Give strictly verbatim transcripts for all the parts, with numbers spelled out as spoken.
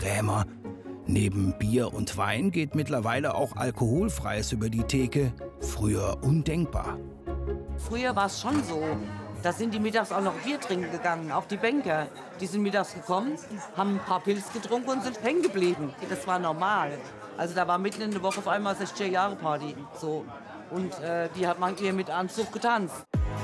Krämer. Neben Bier und Wein geht mittlerweile auch Alkoholfreies über die Theke. Früher undenkbar. Früher war es schon so. Da sind die mittags auch noch Bier trinken gegangen. Auch die Banker, die sind mittags gekommen, haben ein paar Pils getrunken und sind hängen geblieben. Das war normal. Also da war mitten in der Woche auf einmal sechziger-Jahre-Party. So. Und äh, die hat man hier mit Anzug getanzt.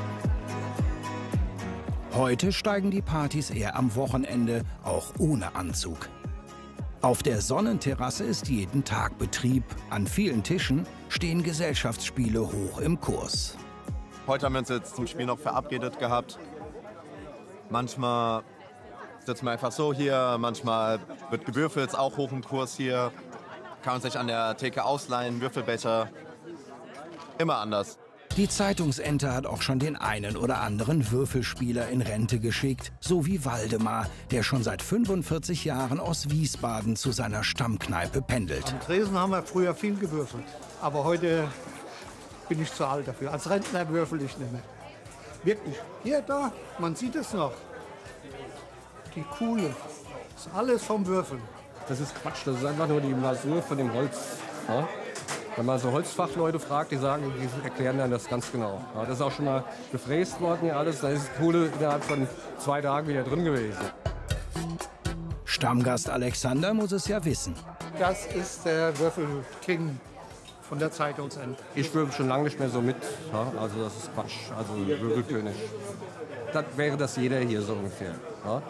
Heute steigen die Partys eher am Wochenende, auch ohne Anzug. Auf der Sonnenterrasse ist jeden Tag Betrieb. An vielen Tischen stehen Gesellschaftsspiele hoch im Kurs. Heute haben wir uns jetzt zum Spiel noch verabredet gehabt. Manchmal sitzen wir einfach so hier, manchmal wird gewürfelt, auch hoch im Kurs hier. Kann man sich an der Theke ausleihen, Würfelbecher. Immer anders. Die Zeitungsente hat auch schon den einen oder anderen Würfelspieler in Rente geschickt, so wie Waldemar, der schon seit fünfundvierzig Jahren aus Wiesbaden zu seiner Stammkneipe pendelt. Am Tresen haben wir früher viel gewürfelt, aber heute bin ich zu alt dafür. Als Rentner würfel ich nicht mehr. Wirklich. Hier, da, man sieht es noch. Die Kuhle. Das ist alles vom Würfeln. Das ist Quatsch, das ist einfach nur die Masur von dem Holz. Ja? Wenn man so Holzfachleute fragt, die sagen, die erklären dann das ganz genau. Ja, das ist auch schon mal gefräst worden hier alles. Da ist die Kohle innerhalb von zwei Tagen wieder drin gewesen. Stammgast Alexander muss es ja wissen. Das ist der Würfelking von der Zeitungsente. Ich würfel schon lange nicht mehr so mit. Ja? Also das ist Quatsch. Also Würfelkönig. Das wäre das jeder hier so ungefähr. Ja?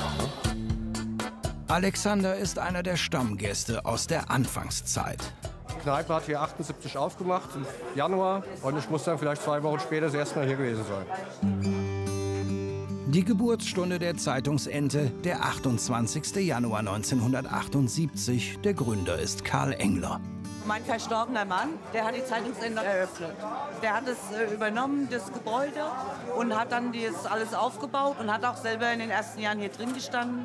Alexander ist einer der Stammgäste aus der Anfangszeit. Die Kneipe hat hier achtundsiebzig aufgemacht, im Januar. Und ich muss dann vielleicht zwei Wochen später das erste Mal hier gewesen sein. Die Geburtsstunde der Zeitungsente, der achtundzwanzigster Januar neunzehnhundertachtundsiebzig. Der Gründer ist Karl Engler. Mein verstorbener Mann, der hat die Zeitungsende eröffnet. Der hat es äh, übernommen, das Gebäude, und hat dann das alles aufgebaut und hat auch selber in den ersten Jahren hier drin gestanden.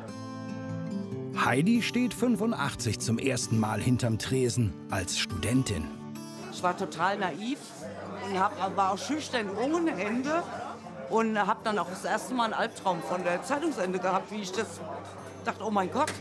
Heidi steht fünfundachtzig zum ersten Mal hinterm Tresen als Studentin. Ich war total naiv und hab, war auch schüchtern ohne Ende und habe dann auch das erste Mal einen Albtraum von der Zeitungsende gehabt, wie ich das dachte, oh mein Gott.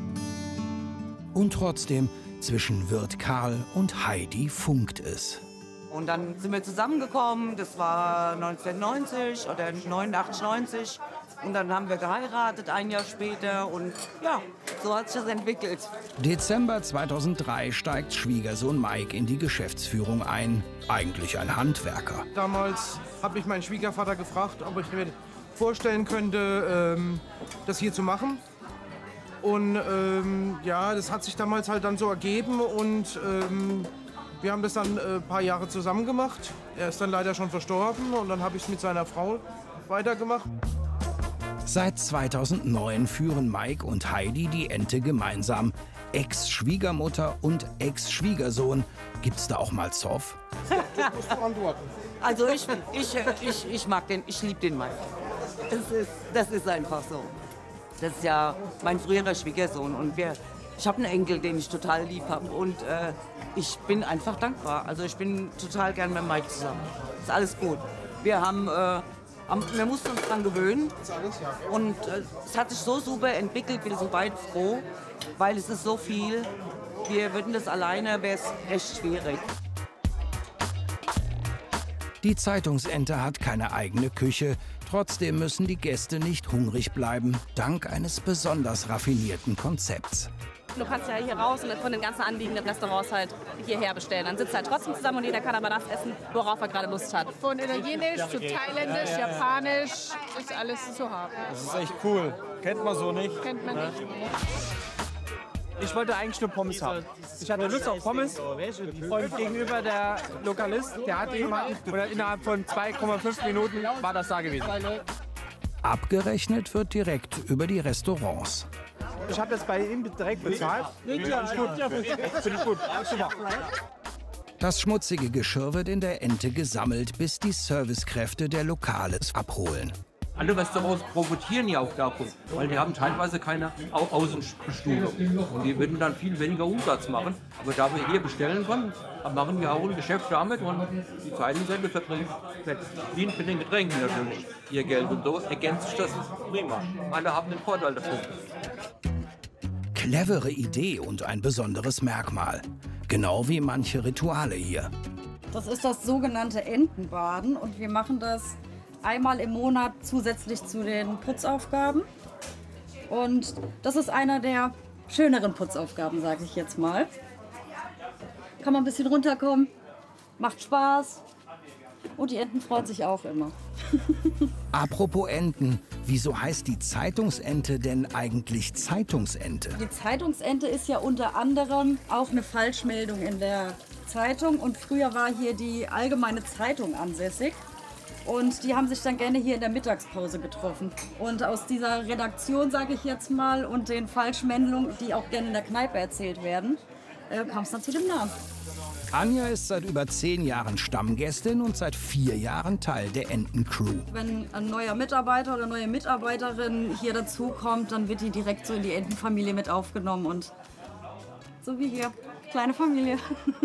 Und trotzdem, zwischen Wirt Karl und Heidi funkt es. Und dann sind wir zusammengekommen, das war neunzehnhundertneunzig oder neunundachtzig, neunzig. Und dann haben wir geheiratet, ein Jahr später, und ja, so hat sich das entwickelt. Dezember zweitausenddrei steigt Schwiegersohn Mike in die Geschäftsführung ein. Eigentlich ein Handwerker. Damals habe ich meinen Schwiegervater gefragt, ob ich mir vorstellen könnte, ähm, das hier zu machen. Und ähm, ja, das hat sich damals halt dann so ergeben, und ähm, wir haben das dann ein äh, paar Jahre zusammen gemacht. Er ist dann leider schon verstorben, und dann habe ich es mit seiner Frau weitergemacht. Seit zweitausendneun führen Mike und Heidi die Ente gemeinsam. Ex-Schwiegermutter und Ex-Schwiegersohn. Gibt's da auch mal Zoff? Das musst du antworten. Also ich, ich, ich, ich mag den, ich liebe den Mike. Das ist, das ist einfach so. Das ist ja mein früherer Schwiegersohn, und wir, ich habe einen Enkel, den ich total lieb habe, und äh, ich bin einfach dankbar. Also ich bin total gern mit Mike zusammen. Ist alles gut. Wir haben äh, Wir mussten uns daran gewöhnen, und äh, es hat sich so super entwickelt, wir sind beide froh, weil es ist so viel. Wir würden das alleine, wäre es echt schwierig. Die Zeitungsente hat keine eigene Küche, trotzdem müssen die Gäste nicht hungrig bleiben, dank eines besonders raffinierten Konzepts. Du kannst ja hier raus und von den ganzen anliegenden Restaurants halt hierher bestellen. Dann sitzt halt trotzdem zusammen und jeder kann aber das essen, worauf er gerade Lust hat. Von Italienisch zu Thailändisch, Japanisch, ist alles zu haben. Das ist echt cool. Kennt man so nicht. Kennt man nicht. Nee. Ich wollte eigentlich nur Pommes haben. Ich hatte Lust auf Pommes, und gegenüber der Lokalist, der hatte jemanden, und innerhalb von zwei Komma fünf Minuten war das da gewesen. Abgerechnet wird direkt über die Restaurants. Ich habe das bei ihm direkt bezahlt. Finde ich gut. Finde ich gut. Super. Das schmutzige Geschirr wird in der Ente gesammelt, bis die Servicekräfte der Lokale es abholen. Alle Restaurants profitieren ja auch davon, weil die haben teilweise keine Au Außenbestuhlung. Und die würden dann viel weniger Umsatz machen. Aber da wir hier bestellen können, machen wir auch ein Geschäft damit, und die Zeitungsende verdient mit den Getränken natürlich ihr Geld. Und so ergänzt sich das prima. Alle haben den Vorteil davon. clevere Idee und ein besonderes Merkmal. Genau wie manche Rituale hier. Das ist das sogenannte Entenbaden und wir machen das einmal im Monat zusätzlich zu den Putzaufgaben. Und das ist einer der schöneren Putzaufgaben, sage ich jetzt mal. Kann man ein bisschen runterkommen, macht Spaß und die Enten freuen sich auch immer. Apropos Enten, wieso heißt die Zeitungsente denn eigentlich Zeitungsente? Die Zeitungsente ist ja unter anderem auch eine Falschmeldung in der Zeitung und früher war hier die Allgemeine Zeitung ansässig. Und die haben sich dann gerne hier in der Mittagspause getroffen. Und aus dieser Redaktion, sage ich jetzt mal, und den Falschmeldungen, die auch gerne in der Kneipe erzählt werden, äh, kam es dann zu dem Namen. Anja ist seit über zehn Jahren Stammgästin und seit vier Jahren Teil der Enten-Crew. Wenn ein neuer Mitarbeiter oder neue Mitarbeiterin hier dazukommt, dann wird die direkt so in die Entenfamilie mit aufgenommen. Und so wie hier, kleine Familie.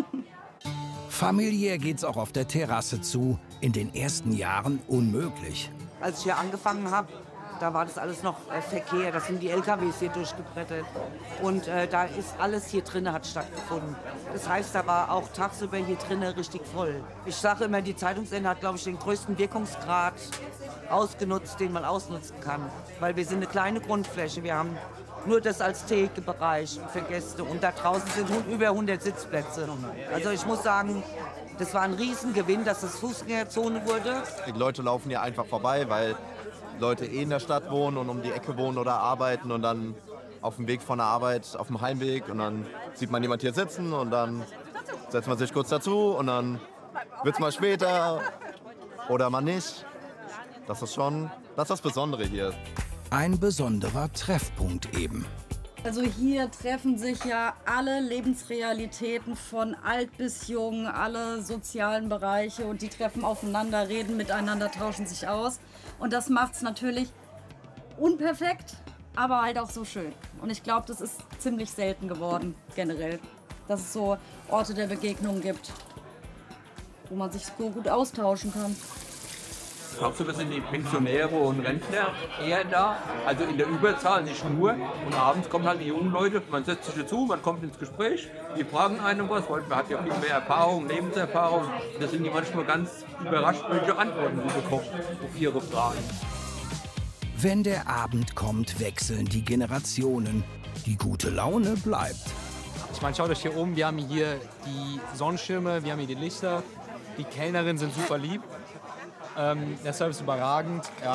Familiär geht's auch auf der Terrasse zu. In den ersten Jahren unmöglich. Als ich hier angefangen habe, da war das alles noch äh, Verkehr. Da sind die L K Ws hier durchgebrettert. Und äh, da ist alles hier drinnen hat stattgefunden. Das heißt, da war auch tagsüber hier drinnen richtig voll. Ich sage immer, die Zeitungsende hat, glaube ich, den größten Wirkungsgrad ausgenutzt, den man ausnutzen kann. Weil wir sind eine kleine Grundfläche. Wir haben nur das als Thekebereich für Gäste. Und da draußen sind über hundert Sitzplätze. Also ich muss sagen, das war ein Riesengewinn, dass es Fußgängerzone wurde. Die Leute laufen hier einfach vorbei, weil Leute eh in der Stadt wohnen und um die Ecke wohnen oder arbeiten und dann auf dem Weg von der Arbeit, auf dem Heimweg und dann sieht man jemand hier sitzen und dann setzt man sich kurz dazu und dann wird's mal später oder mal nicht. Das ist schon, das ist das Besondere hier. Ein besonderer Treffpunkt eben. Also hier treffen sich ja alle Lebensrealitäten von alt bis jung, alle sozialen Bereiche und die treffen aufeinander, reden miteinander, tauschen sich aus. Und das macht es natürlich unperfekt, aber halt auch so schön. Und ich glaube, das ist ziemlich selten geworden, generell, dass es so Orte der Begegnung gibt, wo man sich so gut austauschen kann. Tagsüber sind die Pensionäre und Rentner eher da, also in der Überzahl, nicht nur. Und abends kommen halt die jungen Leute, man setzt sich dazu, man kommt ins Gespräch, die fragen einem was, weil man hat ja viel mehr Erfahrung, Lebenserfahrung. Da sind die manchmal ganz überrascht, welche Antworten sie bekommen auf ihre Fragen. Wenn der Abend kommt, wechseln die Generationen. Die gute Laune bleibt. Ich meine, schaut euch hier um, wir haben hier die Sonnenschirme, wir haben hier die Lichter, die Kellnerinnen sind super lieb. Ähm, der Service ist überragend, ja.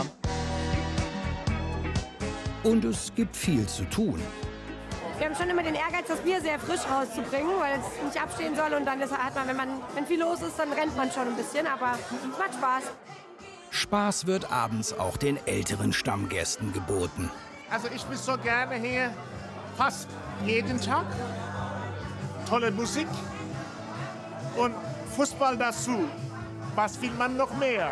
Und es gibt viel zu tun. Wir haben schon immer den Ehrgeiz, das Bier sehr frisch rauszubringen, weil es nicht abstehen soll. Und dann ist, hat man, wenn, man, wenn viel los ist, dann rennt man schon ein bisschen. Aber es macht Spaß. Spaß wird abends auch den älteren Stammgästen geboten. Also ich bin so gerne hier, fast jeden Tag. Tolle Musik und Fußball dazu. Was will man noch mehr?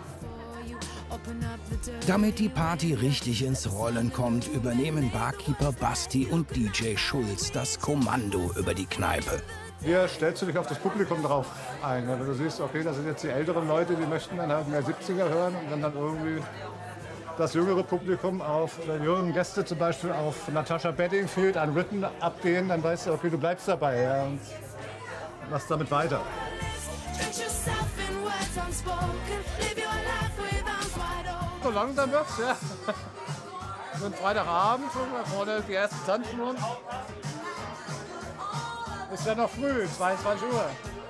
Damit die Party richtig ins Rollen kommt, übernehmen Barkeeper Basti und D J Schulz das Kommando über die Kneipe. Hier stellst du dich auf das Publikum drauf ein. Wenn du siehst, okay, das sind jetzt die älteren Leute, die möchten dann halt mehr siebziger hören und wenn dann irgendwie das jüngere Publikum auf, oder die jüngeren Gäste zum Beispiel auf Natasha Bedingfield an Written abgehen, dann weißt du, okay, du bleibst dabei, ja, und machst damit weiter. So langsam wird's, ja. So ein Freitagabend, da vorne die ersten Tanzschuhe. Ist ja noch früh, zweiundzwanzig Uhr.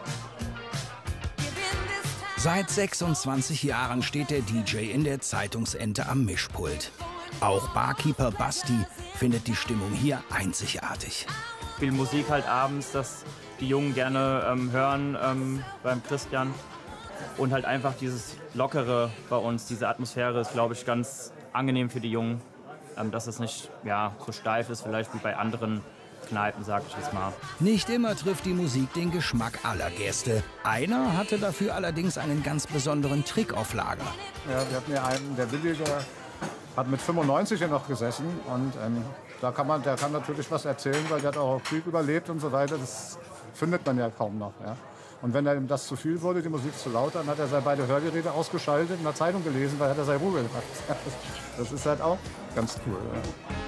Seit sechsundzwanzig Jahren steht der D J in der Zeitungsente am Mischpult. Auch Barkeeper Basti findet die Stimmung hier einzigartig. Viel Musik halt abends, das die Jungen gerne ähm, hören ähm, beim Christian. Und halt einfach dieses Lockere bei uns, diese Atmosphäre ist, glaube ich, ganz angenehm für die Jungen. Ähm, dass es nicht ja, so steif ist, vielleicht wie bei anderen Kneipen, sag ich jetzt mal. Nicht immer trifft die Musik den Geschmack aller Gäste. Einer hatte dafür allerdings einen ganz besonderen Trick auf Lager. Ja, wir hatten ja einen, der Billiger hat mit fünfundneunzig hier noch gesessen und ähm, da kann man, der kann natürlich was erzählen, weil der hat auch Krieg überlebt und so weiter. Das findet man ja kaum noch. Ja. Und wenn ihm das zu viel wurde, die Musik zu laut, dann hat er seine beide Hörgeräte ausgeschaltet und in der Zeitung gelesen, weil er hat seine Ruhe gemacht. Das ist halt auch ganz cool. Ja.